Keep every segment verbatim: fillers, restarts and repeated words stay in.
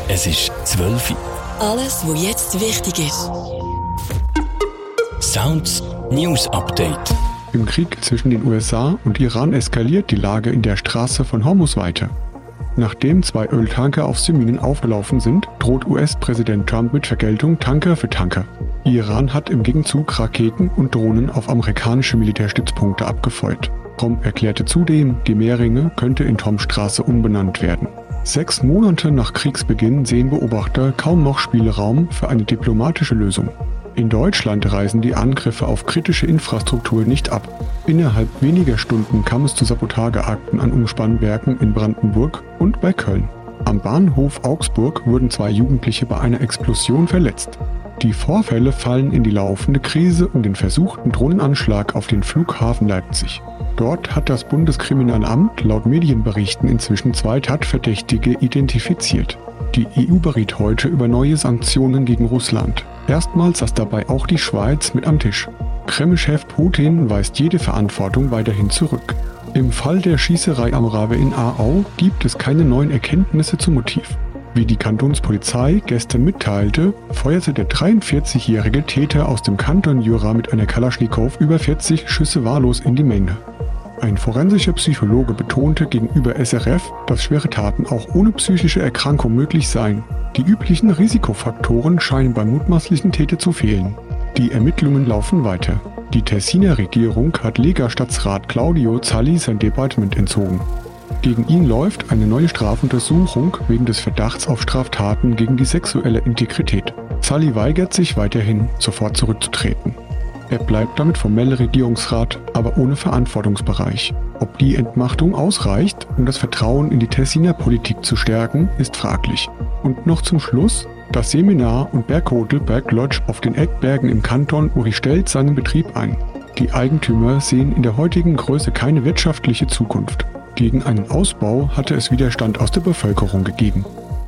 Es ist zwölf Uhr. Alles, was jetzt wichtig ist. Sounds News Update. Im Krieg zwischen den U S A und Iran eskaliert die Lage in der Straße von Hormuz weiter. Nachdem zwei Öltanker auf Minen aufgelaufen sind, droht U S-Präsident Trump mit Vergeltung Tanker für Tanker. Iran hat im Gegenzug Raketen und Drohnen auf amerikanische Militärstützpunkte abgefeuert. Trump erklärte zudem, die Meerringe könnte in Tomstraße umbenannt werden. Sechs Monate nach Kriegsbeginn sehen Beobachter kaum noch Spielraum für eine diplomatische Lösung. In Deutschland reißen die Angriffe auf kritische Infrastruktur nicht ab. Innerhalb weniger Stunden kam es zu Sabotageakten an Umspannwerken in Brandenburg und bei Köln. Am Bahnhof Augsburg wurden zwei Jugendliche bei einer Explosion verletzt. Die Vorfälle fallen in die laufende Krise um den versuchten Drohnenanschlag auf den Flughafen Leipzig. Dort hat das Bundeskriminalamt laut Medienberichten inzwischen zwei Tatverdächtige identifiziert. Die E U beriet heute über neue Sanktionen gegen Russland. Erstmals saß dabei auch die Schweiz mit am Tisch. Kreml-Chef Putin weist jede Verantwortung weiterhin zurück. Im Fall der Schießerei am Rave in Aarau gibt es keine neuen Erkenntnisse zum Motiv. Wie die Kantonspolizei gestern mitteilte, feuerte der dreiundvierzigjährige Täter aus dem Kanton Jura mit einer Kalaschnikow über vierzig Schüsse wahllos in die Menge. Ein forensischer Psychologe betonte gegenüber S R F, dass schwere Taten auch ohne psychische Erkrankung möglich seien. Die üblichen Risikofaktoren scheinen beim mutmaßlichen Täter zu fehlen. Die Ermittlungen laufen weiter. Die Tessiner Regierung hat Lega-Stadtrat Claudio Zalli sein Departement entzogen. Gegen ihn läuft eine neue Strafuntersuchung wegen des Verdachts auf Straftaten gegen die sexuelle Integrität. Zalli weigert sich weiterhin, sofort zurückzutreten. Er bleibt damit formell Regierungsrat, aber ohne Verantwortungsbereich. Ob die Entmachtung ausreicht, um das Vertrauen in die Tessiner Politik zu stärken, ist fraglich. Und noch zum Schluss: Das Seminar und Berghotel Berg Lodge auf den Eckbergen im Kanton Uri stellt seinen Betrieb ein. Die Eigentümer sehen in der heutigen Größe keine wirtschaftliche Zukunft. Gegen einen Ausbau hatte es Widerstand aus der Bevölkerung gegeben.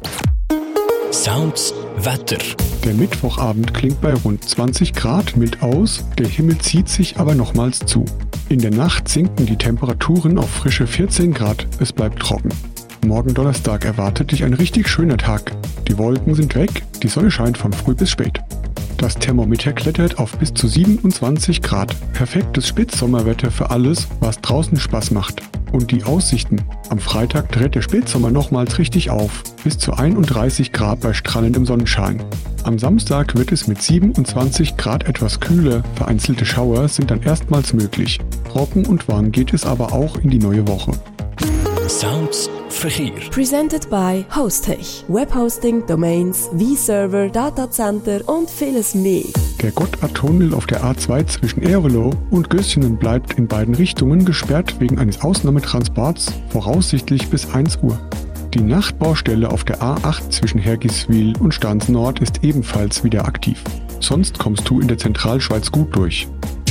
Sounds Wetter. Der Mittwochabend klingt bei rund zwanzig Grad mild aus, der Himmel zieht sich aber nochmals zu. In der Nacht sinken die Temperaturen auf frische vierzehn Grad, es bleibt trocken. Morgen Donnerstag erwartet dich ein richtig schöner Tag. Die Wolken sind weg, die Sonne scheint von früh bis spät. Das Thermometer klettert auf bis zu siebenundzwanzig Grad. Perfektes Spätsommerwetter für alles, was draußen Spaß macht. Und die Aussichten: Am Freitag dreht der Spätsommer nochmals richtig auf, bis zu einunddreißig Grad bei strahlendem Sonnenschein. Am Samstag wird es mit siebenundzwanzig Grad etwas kühler, vereinzelte Schauer sind dann erstmals möglich. Trocken und warm geht es aber auch in die neue Woche. Sounds Verkehr. Presented by Hostech. Webhosting, Domains, V-Server, Datacenter und vieles mehr. Der Gotthardtunnel auf der A zwei zwischen Ervelo und Gössingen bleibt in beiden Richtungen gesperrt wegen eines Ausnahmetransports, voraussichtlich bis eins Uhr. Die Nachtbaustelle auf der A acht zwischen Hergiswil und Stans Nord ist ebenfalls wieder aktiv. Sonst kommst du in der Zentralschweiz gut durch.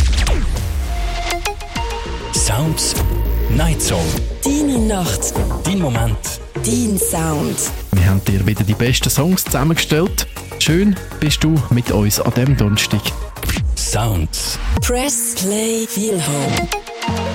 Sounds Night Zone. Deine Nacht. Dein Moment. Dein Sound. Wir haben dir wieder die besten Songs zusammengestellt. Schön bist du mit uns an diesem Donnerstag. Sounds. Press Play Feel Home.